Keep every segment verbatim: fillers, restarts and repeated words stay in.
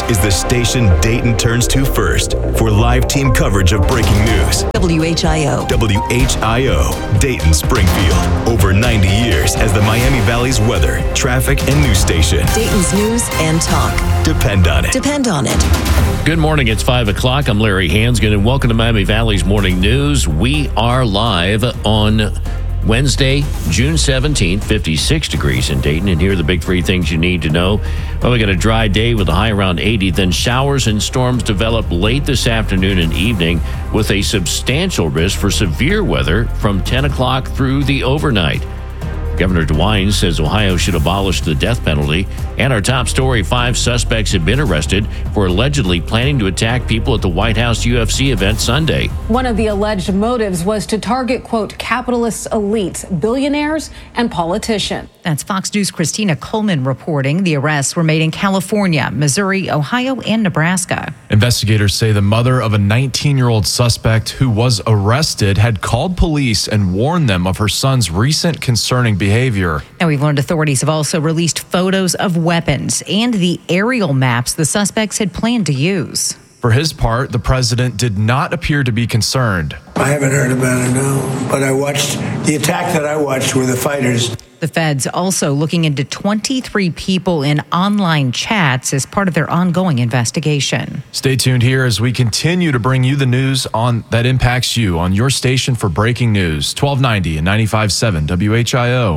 is the station Dayton turns to first for live team coverage of breaking news. W H I O. W H I O, Dayton Springfield. Over ninety years as the Miami Valley's weather, traffic, and news station. Dayton's news and talk. Depend on it. Depend on it. Good morning. It's five o'clock. I'm Larry Hansgen, and welcome to Miami Valley's Morning News. We are live on Wednesday, June seventeenth, fifty-six degrees in Dayton. And here are the big three things you need to know. Well, we got a dry day with a high around eighty. Then showers and storms develop late this afternoon and evening with a substantial risk for severe weather from ten o'clock through the overnight. Governor DeWine says Ohio should abolish the death penalty. And our top story, five suspects have been arrested for allegedly planning to attack people at the White House U F C event Sunday. One of the alleged motives was to target, quote, capitalist elites, billionaires, and politicians. That's Fox News' Christina Coleman reporting. The arrests were made in California, Missouri, Ohio, and Nebraska. Investigators say the mother of a nineteen-year-old suspect who was arrested had called police and warned them of her son's recent concerning behavior. Now, we've learned authorities have also released photos of weapons and the aerial maps the suspects had planned to use. For his part, the president did not appear to be concerned. I haven't heard about it, no. But I watched, the attack that I watched were the fighters. The feds also looking into twenty-three people in online chats as part of their ongoing investigation. Stay tuned here as we continue to bring you the news on that impacts you on your station for breaking news. twelve ninety and ninety-five point seven W H I O.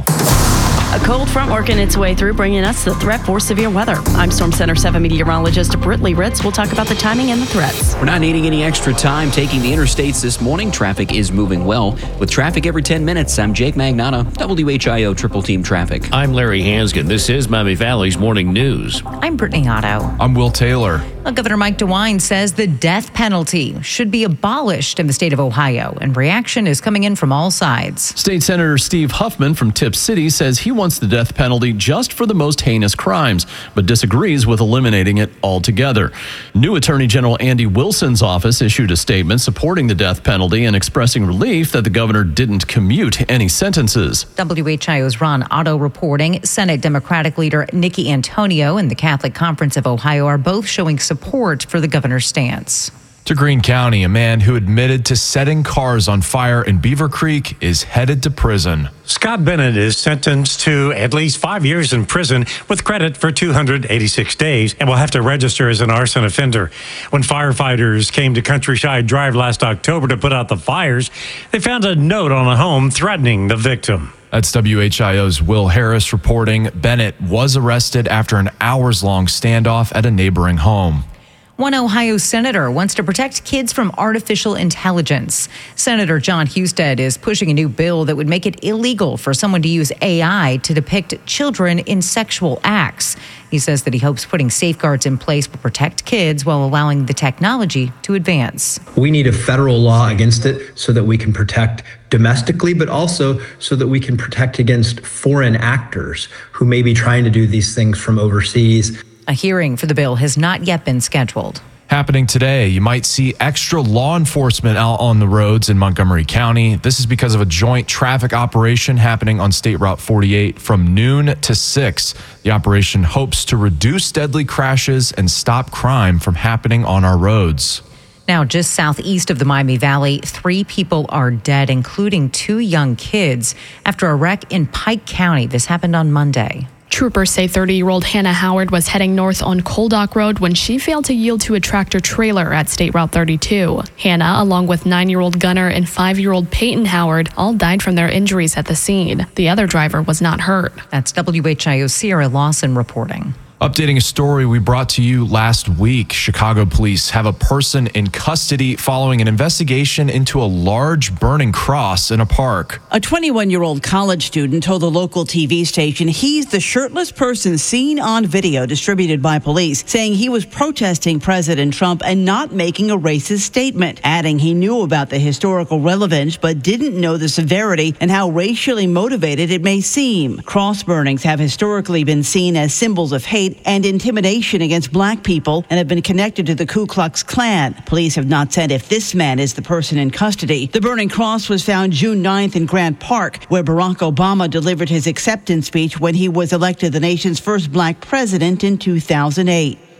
A cold front working its way through, bringing us the threat for severe weather. I'm Storm Center seven meteorologist Britley Ritz. We'll talk about the timing and the threats. We're not needing any extra time taking the interstates this morning. Traffic is moving well. With traffic every ten minutes, I'm Jake Magnata, W H I O Triple Team Traffic. I'm Larry Hansgen. This is Miami Valley's Morning News. I'm Brittany Otto. I'm Will Taylor. Well, Governor Mike DeWine says the death penalty should be abolished in the state of Ohio, and reaction is coming in from all sides. State Senator Steve Huffman from Tip City says he wants the death penalty just for the most heinous crimes, but disagrees with eliminating it altogether. New Attorney General Andy Wilson's office issued a statement supporting the death penalty and expressing relief that the governor didn't commute any sentences. W H I O's Ron Otto reporting. Senate Democratic leader Nikki Antonio and the Catholic Conference of Ohio are both showing support for the governor's stance. To Greene County, a man who admitted to setting cars on fire in Beaver Creek is headed to prison. Scott Bennett is sentenced to at least five years in prison with credit for two hundred eighty-six days and will have to register as an arson offender. When firefighters came to Countryside Drive last October to put out the fires, they found a note on a home threatening the victim. That's W H I O's Will Harris reporting. Bennett was arrested after an hours-long standoff at a neighboring home. One Ohio senator wants to protect kids from artificial intelligence. Senator John Husted is pushing a new bill that would make it illegal for someone to use A I to depict children in sexual acts. He says that he hopes putting safeguards in place will protect kids while allowing the technology to advance. We need a federal law against it so that we can protect domestically, but also so that we can protect against foreign actors who may be trying to do these things from overseas. A hearing for the bill has not yet been scheduled. Happening today, you might see extra law enforcement out on the roads in Montgomery County. This is because of a joint traffic operation happening on State Route forty-eight from noon to six. The operation hopes to reduce deadly crashes and stop crime from happening on our roads. Now, just southeast of the Miami Valley, three people are dead, including two young kids, after a wreck in Pike County. This happened on Monday. Troopers say thirty-year-old Hannah Howard was heading north on Coal Dock Road when she failed to yield to a tractor trailer at State Route thirty-two. Hannah, along with nine-year-old Gunnar and five-year-old Peyton Howard, all died from their injuries at the scene. The other driver was not hurt. That's W H I O's Sierra Lawson reporting. Updating a story we brought to you last week, Chicago police have a person in custody following an investigation into a large burning cross in a park. A twenty-one-year-old college student told the local T V station he's the shirtless person seen on video distributed by police, saying he was protesting President Trump and not making a racist statement, adding he knew about the historical relevance but didn't know the severity and how racially motivated it may seem. Cross burnings have historically been seen as symbols of hate and intimidation against black people and have been connected to the Ku Klux Klan. Police have not said if this man is the person in custody. The burning cross was found June ninth in Grant Park, where Barack Obama delivered his acceptance speech when he was elected the nation's first black president in two thousand eight.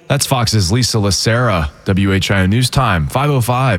That's Fox's Lisa Lacera, W H I O News Time, five oh five.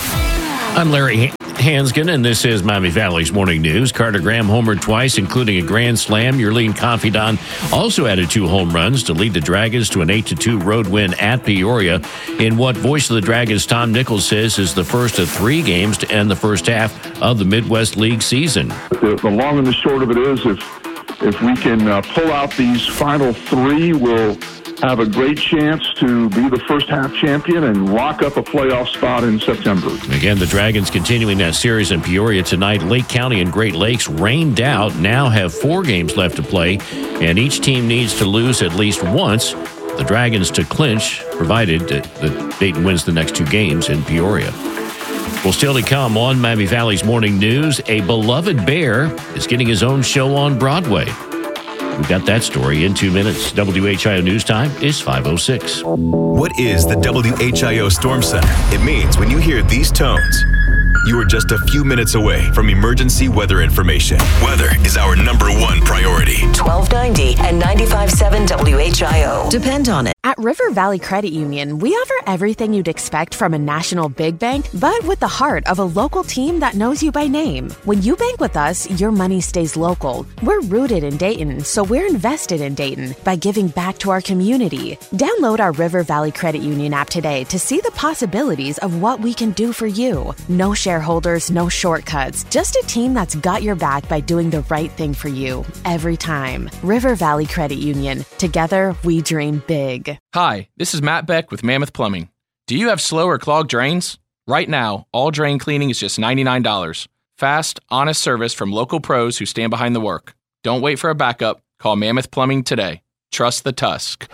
I'm Larry Hansgen, and this is Miami Valley's Morning News. Carter Graham homered twice, including a grand slam. Yurlene Confidant also added two home runs to lead the Dragons to an eight to two road win at Peoria in what Voice of the Dragons Tom Nichols says is the first of three games to end the first half of the Midwest League season. The, the long and the short of it is, if if we can uh, pull out these final three, we'll have a great chance to be the first half champion and lock up a playoff spot in September. Again, the Dragons continuing that series in Peoria tonight. Lake County and Great Lakes rained out, now have four games left to play, and each team needs to lose at least once. The Dragons to clinch, provided that Dayton wins the next two games in Peoria. Well, still to come on Miami Valley's Morning News, a beloved bear is getting his own show on Broadway. We've got that story in two minutes. W H I O News Time is five oh six. What is the W H I O Storm Center? It means when you hear these tones, you are just a few minutes away from emergency weather information. Weather is our number one priority. twelve ninety and ninety-five point seven W H I O. Depend on it. At River Valley Credit Union, we offer everything you'd expect from a national big bank, but with the heart of a local team that knows you by name. When you bank with us, your money stays local. We're rooted in Dayton, so we're invested in Dayton by giving back to our community. Download our River Valley Credit Union app today to see the possibilities of what we can do for you. No shareholders, no shortcuts, just a team that's got your back by doing the right thing for you every time. River Valley Credit Union. Together, we dream big. Hi, this is Matt Beck with Mammoth Plumbing. Do you have slow or clogged drains? Right now, all drain cleaning is just ninety-nine dollars. Fast, honest service from local pros who stand behind the work. Don't wait for a backup. Call Mammoth Plumbing today. Trust the Tusk.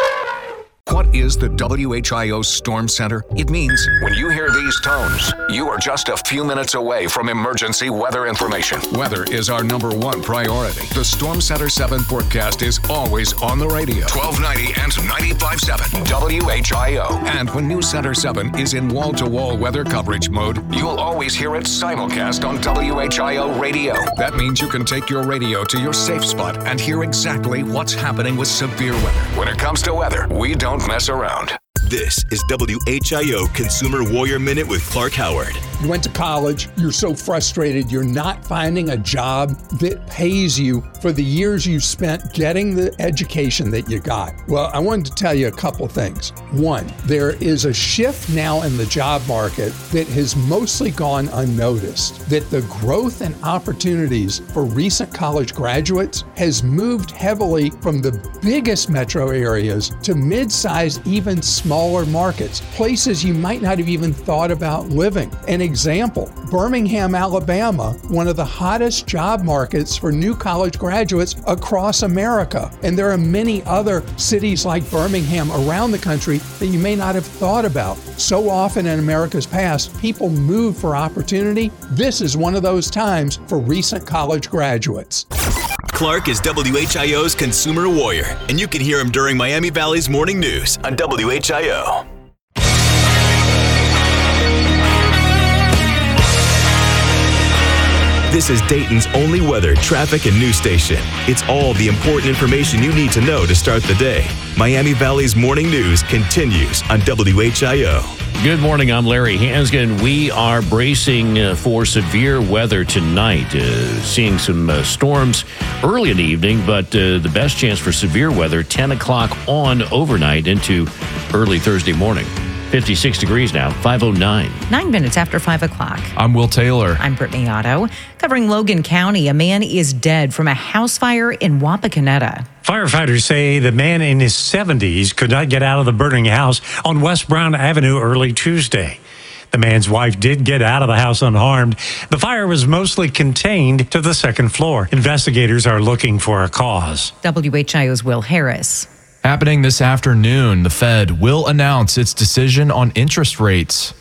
What is the W H I O Storm Center? It means when you hear these tones, you are just a few minutes away from emergency weather information. Weather is our number one priority. The Storm Center seven forecast is always on the radio. twelve ninety and ninety-five point seven W H I O. And when News Center seven is in wall-to-wall weather coverage mode, you'll always hear it simulcast on W H I O radio. That means you can take your radio to your safe spot and hear exactly what's happening with severe weather. When it comes to weather, we don't mess around. This is W H I O Consumer Warrior Minute with Clark Howard. You went to college, you're so frustrated, you're not finding a job that pays you for the years you spent getting the education that you got. Well, I wanted to tell you a couple things. One, there is a shift now in the job market that has mostly gone unnoticed, that the growth and opportunities for recent college graduates has moved heavily from the biggest metro areas to mid-sized, even smaller markets, places you might not have even thought about living. An example, Birmingham, Alabama, one of the hottest job markets for new college graduates across America. And there are many other cities like Birmingham around the country that you may not have thought about. So often in America's past, people move for opportunity. This is one of those times for recent college graduates. Clark is W H I O's Consumer Warrior, and you can hear him during Miami Valley's Morning News on W H I O. This is Dayton's only weather, traffic, and news station. It's all the important information you need to know to start the day. Miami Valley's Morning News continues on W H I O. Good morning. I'm Larry Hansgen. We are bracing uh, for severe weather tonight, uh, seeing some uh, storms early in the evening, but uh, the best chance for severe weather, ten o'clock on overnight into early Thursday morning. fifty-six degrees now, five oh nine. Nine minutes after five o'clock. I'm Will Taylor. I'm Brittany Otto. Covering Logan County, a man is dead from a house fire in Wapakoneta. Firefighters say the man in his seventies could not get out of the burning house on West Brown Avenue early Tuesday. The man's wife did get out of the house unharmed. The fire was mostly contained to the second floor. Investigators are looking for a cause. W H I O's Will Harris. Happening this afternoon, the Fed will announce its decision on interest rates.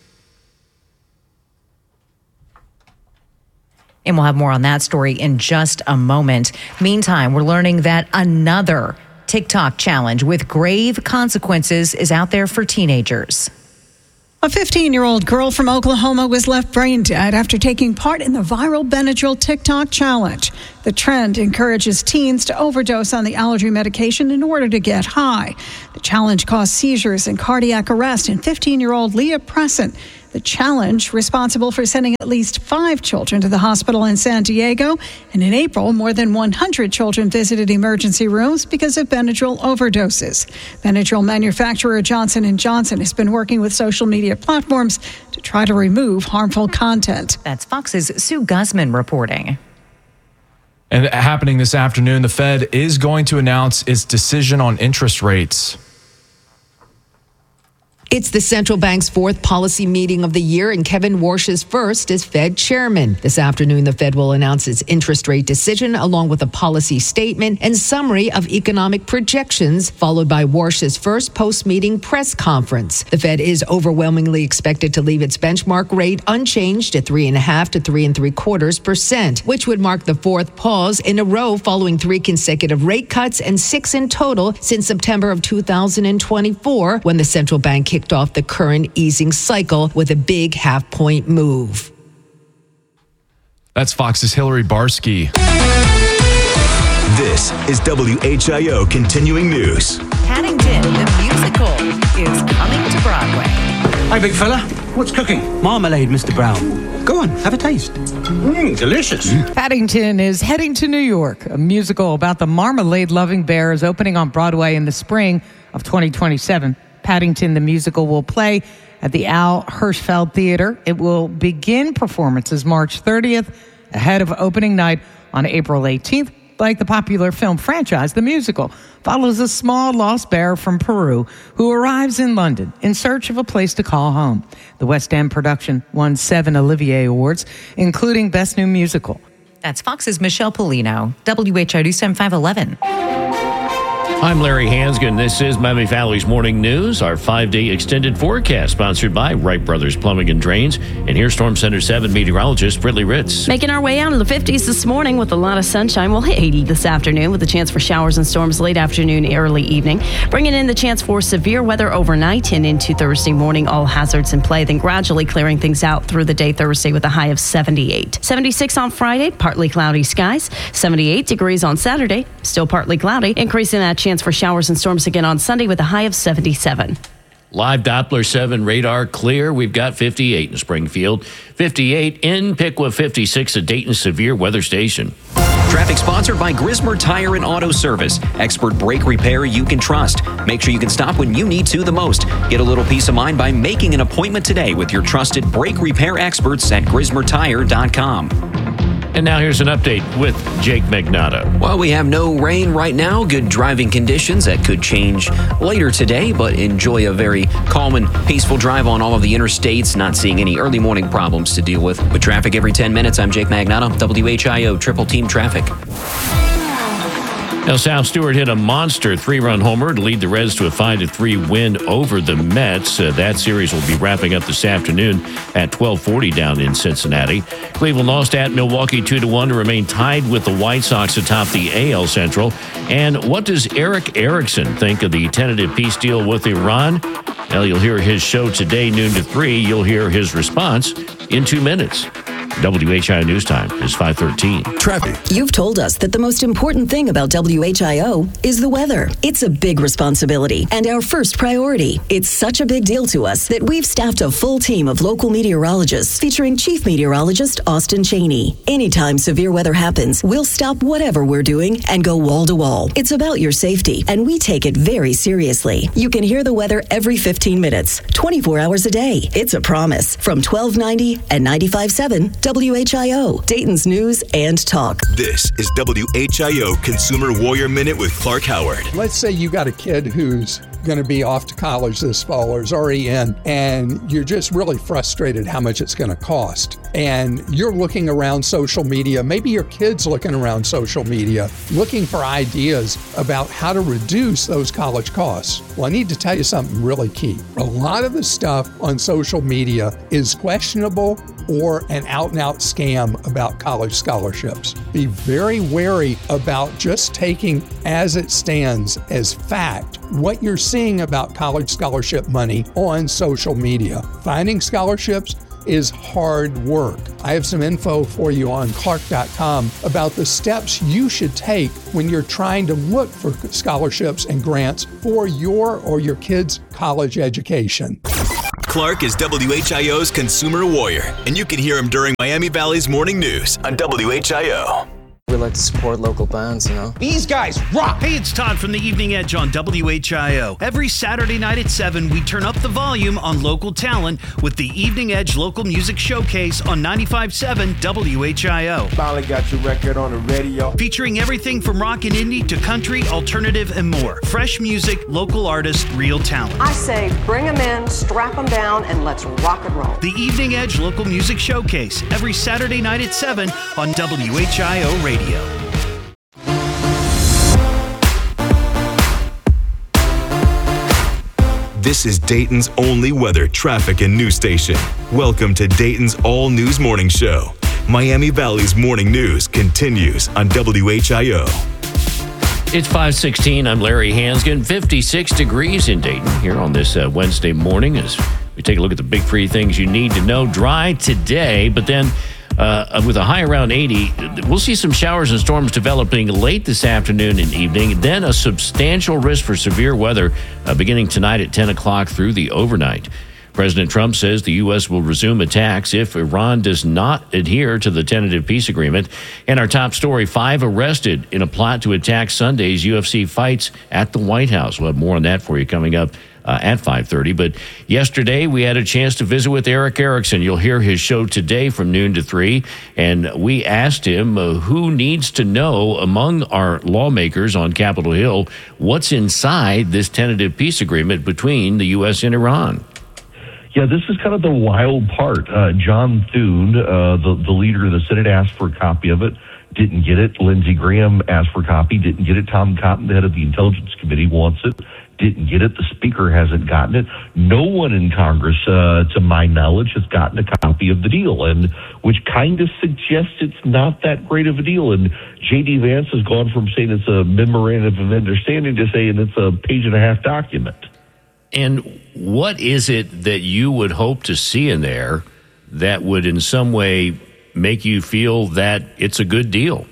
And we'll have more on that story in just a moment. Meantime, we're learning that another TikTok challenge with grave consequences is out there for teenagers. A fifteen-year-old girl from Oklahoma was left brain dead after taking part in the viral Benadryl TikTok challenge. The trend encourages teens to overdose on the allergy medication in order to get high. The challenge caused seizures and cardiac arrest in fifteen-year-old Leah Presson. The challenge, responsible for sending at least five children to the hospital in San Diego. And in April, more than one hundred children visited emergency rooms because of Benadryl overdoses. Benadryl manufacturer Johnson and Johnson has been working with social media platforms to try to remove harmful content. That's Fox's Sue Guzman reporting. And happening this afternoon, the Fed is going to announce its decision on interest rates. It's the central bank's fourth policy meeting of the year and Kevin Warsh's first as Fed chairman. This afternoon, the Fed will announce its interest rate decision along with a policy statement and summary of economic projections, followed by Warsh's first post-meeting press conference. The Fed is overwhelmingly expected to leave its benchmark rate unchanged at three and a half to three and three quarters percent, which would mark the fourth pause in a row following three consecutive rate cuts and six in total since September of two thousand twenty-four, when the central bank kicked off the current easing cycle with a big half-point move. That's Fox's Hillary Barsky. This is W H I O Continuing News. Paddington, the musical, is coming to Broadway. Hi, big fella. What's cooking? Marmalade, Mister Brown. Go on, have a taste. Mmm, delicious. Paddington is heading to New York. A musical about the marmalade-loving bear is opening on Broadway in the spring of twenty twenty-seven. Paddington the musical will play at the Al Hirschfeld Theater. It will begin performances March thirtieth, ahead of opening night on April eighteenth. Like the popular film franchise, the musical follows a small lost bear from Peru who arrives in London in search of a place to call home. The West End production won seven Olivier Awards, including Best New Musical. That's Fox's Michelle Polino, W H I O News Time five eleven. I'm Larry Hansgen. This is Miami Valley's Morning News, our five-day extended forecast sponsored by Wright Brothers Plumbing and Drains. And here's Storm Center seven meteorologist Britley Ritz. Making our way out of the fifties this morning with a lot of sunshine. We'll hit eighty this afternoon with a chance for showers and storms late afternoon, early evening. Bringing in the chance for severe weather overnight and into Thursday morning. All hazards in play, then gradually clearing things out through the day Thursday with a high of seventy-eight. seventy-six on Friday, partly cloudy skies. seventy-eight degrees on Saturday, still partly cloudy. Increasing that chance for showers and storms again on Sunday with a high of seventy-seven. Live Doppler seven radar clear. We've got fifty-eight in Springfield, fifty-eight in Piqua, fifty-six at Dayton Severe Weather Station. Traffic sponsored by Grismer Tire and Auto Service. Expert brake repair you can trust. Make sure you can stop when you need to the most. Get a little peace of mind by making an appointment today with your trusted brake repair experts at grismer tire dot com. And now here's an update with Jake Magnotta. Well, we have no rain right now. Good driving conditions that could change later today, but enjoy a very calm and peaceful drive on all of the interstates. Not seeing any early morning problems to deal with. With traffic every ten minutes, I'm Jake Magnotta, W H I O Triple Team Traffic. Now, South Stewart hit a monster three-run homer to lead the Reds to a five to three win over the Mets. Uh, that series will be wrapping up this afternoon at twelve forty down in Cincinnati. Cleveland lost at Milwaukee two to one to remain tied with the White Sox atop the A L Central. And what does Eric Erickson think of the tentative peace deal with Iran? Well, you'll hear his show today, noon to three. You'll hear his response in two minutes. W H I O News Time is five thirteen. Traffic. You've told us that the most important thing about W H I O is the weather. It's a big responsibility and our first priority. It's such a big deal to us that we've staffed a full team of local meteorologists featuring Chief Meteorologist Austin Cheney. Anytime severe weather happens, we'll stop whatever we're doing and go wall to wall. It's about your safety, and we take it very seriously. You can hear the weather every fifteen minutes, twenty-four hours a day. It's a promise from twelve ninety and ninety-five point seven W H I O, Dayton's News and Talk. This is W H I O Consumer Warrior Minute with Clark Howard. Let's say you got a kid who's going to be off to college this fall or is already in, and you're just really frustrated how much it's going to cost. And you're looking around social media, maybe your kid's looking around social media, looking for ideas about how to reduce those college costs. Well, I need to tell you something really key. A lot of the stuff on social media is questionable or an out-and-out scam about college scholarships. Be very wary about just taking as it stands as fact what you're seeing about college scholarship money on social media. Finding scholarships is hard work. I have some info for you on Clark dot com about the steps you should take when you're trying to look for scholarships and grants for your or your kids' college education. Clark is W H I O's consumer warrior, and you can hear him during Miami Valley's morning news on W H I O. We like to support local bands, you know. These guys rock! Hey, it's Todd from the Evening Edge on W H I O. Every Saturday night at seven, we turn up the volume on local talent with the Evening Edge Local Music Showcase on ninety-five point seven W H I O. Finally got your record on the radio. Featuring everything from rock and indie to country, alternative, and more. Fresh music, local artists, real talent. I say bring them in, strap them down, and let's rock and roll. The Evening Edge Local Music Showcase, every Saturday night at seven on W H I O Radio. This is Dayton's only weather, traffic, and news station. Welcome to Dayton's All News Morning Show. Miami Valley's morning news continues on W H I O. It's five sixteen. I'm Larry Hansgen. fifty-six degrees in Dayton here on this uh, Wednesday morning as we take a look at the big three things you need to know. Dry today, but then Uh, with a high around eighty, we'll see some showers and storms developing late this afternoon and evening. Then a substantial risk for severe weather uh, beginning tonight at ten o'clock through the overnight. President Trump says the U S will resume attacks if Iran does not adhere to the tentative peace agreement. And our top story, five arrested in a plot to attack Sunday's U F C fights at the White House. We'll have more on that for you coming up Uh, at five thirty. But yesterday we had a chance to visit with Erick Erickson. You'll hear his show today from noon to three. And we asked him uh, who needs to know among our lawmakers on Capitol Hill what's inside this tentative peace agreement between the U S and Iran. Yeah, this is kind of the wild part. Uh, John Thune, uh, the, the leader of the Senate, asked for a copy of it. Didn't get it. Lindsey Graham asked for a copy. Didn't get it. Tom Cotton, the head of the Intelligence Committee, wants it. Didn't get it. The Speaker hasn't gotten it. No one in Congress, uh, to my knowledge, has gotten a copy of the deal, and which kind of suggests it's not that great of a deal. And J D Vance has gone from saying it's a memorandum of understanding to saying it's a page and a half document. And what is it that you would hope to see in there that would in some way make you feel that it's a good deal?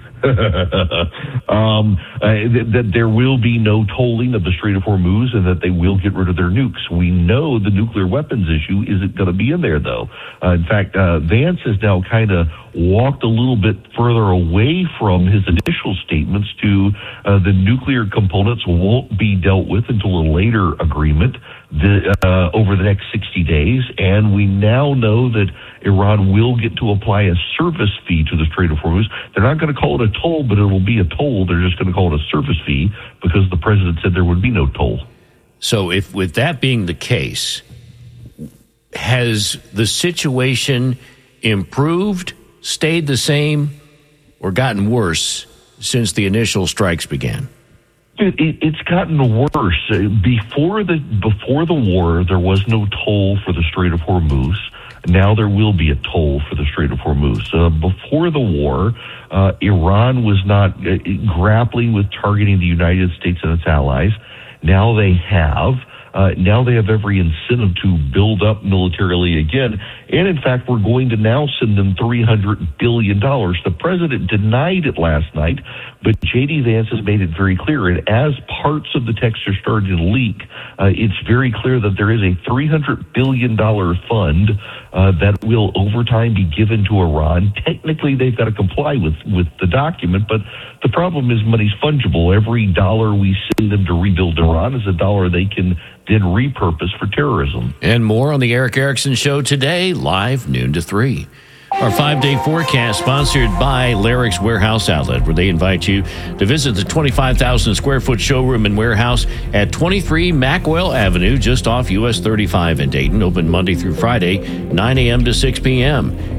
um, uh, th- that there will be no tolling of the Strait of Hormuz and that they will get rid of their nukes. We know the nuclear weapons issue isn't going to be in there, though. Uh, in fact, uh, Vance has now kind of walked a little bit further away from his initial statements to uh, the nuclear components won't be dealt with until a later agreement the, uh, over the next sixty days. And we now know that Iran will get to apply a service fee to the Strait of Hormuz. They're not going to call it a toll, but it will be a toll. They're just going to call it a service fee because the president said there would be no toll. So if with that being the case, has the situation improved, stayed the same, or gotten worse since the initial strikes began? It, it, it's gotten worse. Before the before the war, there was no toll for the Strait of Hormuz. Now there will be a toll for the Strait of Hormuz. Uh, before the war, uh, Iran was not uh, grappling with targeting the United States and its allies. Now they have. Uh, now they have every incentive to build up militarily again. And in fact, we're going to now send them three hundred billion dollars. The president denied it last night, but J D Vance has made it very clear. And as parts of the text are starting to leak, uh, it's very clear that there is a three hundred billion dollars fund uh, that will over time be given to Iran. Technically, they've got to comply with, with the document, but the problem is money's fungible. Every dollar we send them to rebuild Iran is a dollar they can then repurpose for terrorism. And more on the Erick Erickson Show today, live noon to three. Our five-day forecast sponsored by Larrick's Warehouse Outlet, where they invite you to visit the twenty-five thousand square foot showroom and warehouse at twenty-three Mackwell Avenue, just off U S thirty-five in Dayton. Open Monday through Friday, nine a.m. to six p.m.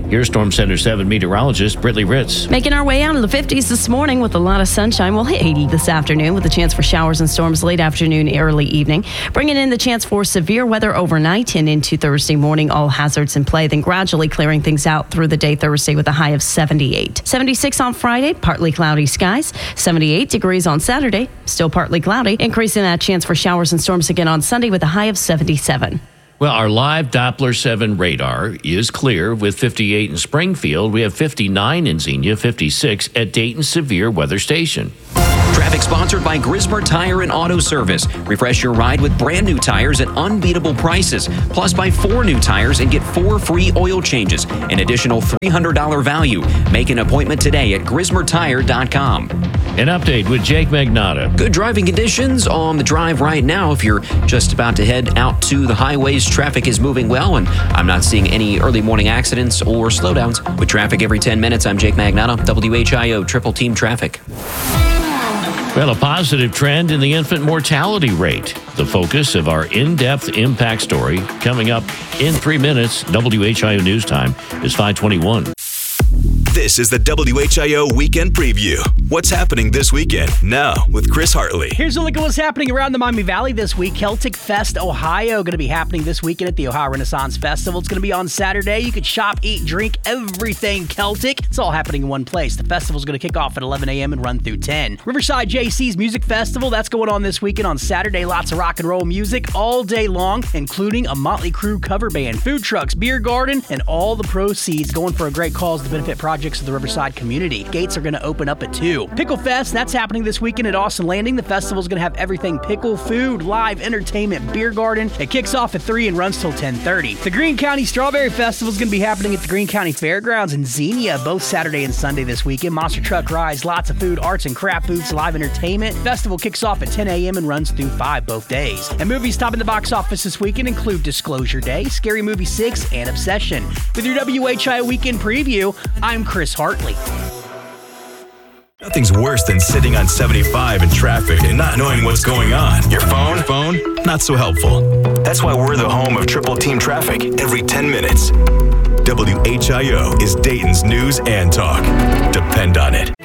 Here's Storm Center seven meteorologist Brittany Ritz. Making our way out of the fifties this morning with a lot of sunshine. We'll hit eighty this afternoon with a chance for showers and storms late afternoon, early evening. Bringing in the chance for severe weather overnight and into Thursday morning. All hazards in play, then gradually clearing things out through the day Thursday with a high of seventy-eight. seventy-six on Friday, partly cloudy skies. seventy-eight degrees on Saturday, still partly cloudy. Increasing that chance for showers and storms again on Sunday with a high of seventy-seven. Well, our live Doppler seven radar is clear with fifty-eight in Springfield. We have fifty-nine in Xenia, fifty-six at Dayton Severe Weather Station. Traffic sponsored by Grismer Tire and Auto Service. Refresh your ride with brand new tires at unbeatable prices. Plus, buy four new tires and get four free oil changes. An additional three hundred dollars value. Make an appointment today at grismer tire dot com. An update with Jake Magnotta. Good driving conditions on the drive right now. If you're just about to head out to the highways, traffic is moving well, and I'm not seeing any early morning accidents or slowdowns. With traffic every ten minutes, I'm Jake Magnotta, W H I O Triple Team Traffic. Well, a positive trend in the infant mortality rate. The focus of our in-depth impact story coming up in three minutes. W H I O News Time is five twenty-one. This is the W H I O Weekend Preview. What's happening this weekend? Now with Chris Hartley. Here's a look at what's happening around the Miami Valley this week. Celtic Fest Ohio going to be happening this weekend at the Ohio Renaissance Festival. It's going to be on Saturday. You could shop, eat, drink, everything Celtic. It's all happening in one place. The festival's going to kick off at eleven a.m. and run through ten. Riverside J C's Music Festival, that's going on this weekend on Saturday. Lots of rock and roll music all day long, including a Motley Crue cover band, food trucks, beer garden, and all the proceeds going for a great cause to benefit projects of the Riverside community. Gates are going to open up at two. Pickle Fest, that's happening this weekend at Austin Landing. The festival is going to have everything pickle, food, live entertainment, beer garden. It kicks off at three and runs till ten thirty. The Greene County Strawberry Festival is going to be happening at the Greene County Fairgrounds in Xenia, both Saturday and Sunday this weekend. Monster truck rides, lots of food, arts and craft booths, live entertainment. Festival kicks off at ten a.m. and runs through five both days. And movies topping the box office this weekend include Disclosure Day, Scary Movie six, and Obsession. With your W H I O Weekend Preview, I'm Chris Hartley. Nothing's worse than sitting on seventy-five in traffic and not knowing what's going on. Your phone, phone, not so helpful. That's why we're the home of Triple Team Traffic every ten minutes. W H I O is Dayton's news and talk. Depend on it.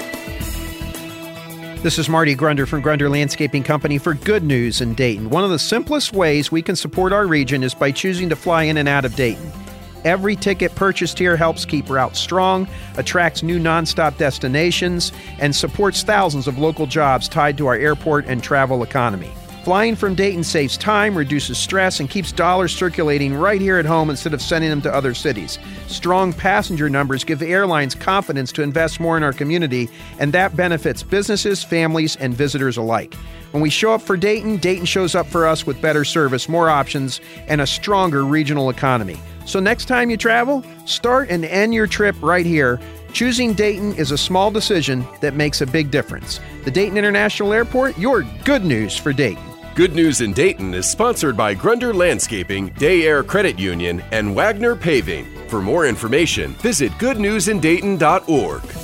This is Marty Grunder from Grunder Landscaping Company for Good News in Dayton. One of the simplest ways we can support our region is by choosing to fly in and out of Dayton. Every ticket purchased here helps keep routes strong, attracts new nonstop destinations, and supports thousands of local jobs tied to our airport and travel economy. Flying from Dayton saves time, reduces stress, and keeps dollars circulating right here at home instead of sending them to other cities. Strong passenger numbers give airlines confidence to invest more in our community, and that benefits businesses, families, and visitors alike. When we show up for Dayton, Dayton shows up for us with better service, more options, and a stronger regional economy. So next time you travel, start and end your trip right here. Choosing Dayton is a small decision that makes a big difference. The Dayton International Airport, your good news for Dayton. Good News in Dayton is sponsored by Grunder Landscaping, Day Air Credit Union, and Wagner Paving. For more information, visit good news in dayton dot org.